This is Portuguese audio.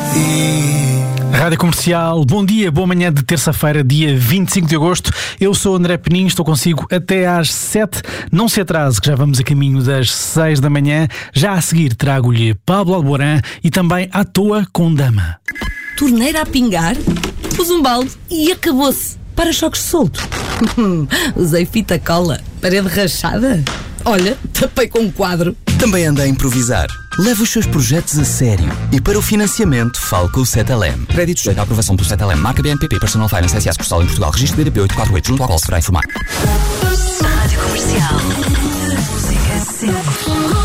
Rádio Comercial, bom dia, boa manhã de terça-feira, dia 25 de agosto. Eu sou André Peninho, estou consigo até às 7. Não se atrase, que já vamos a caminho das 6 da manhã. Já a seguir trago-lhe Pablo Alborán e também À Toa com Dama. Torneira a pingar, pus um balde e acabou-se. Para-choques solto. Usei fita cola, parede rachada. Olha, tapei com um quadro. Também anda a improvisar. Leve os seus projetos a sério. E para o financiamento, fale com o Cetelem. Crédito sujeito à aprovação do Cetelem. Marca BNPP Personal Finance S.A. Sucursal em Portugal. Registro BDP 848 junto ao qual se deverá informar. Rádio Comercial. Música sempre.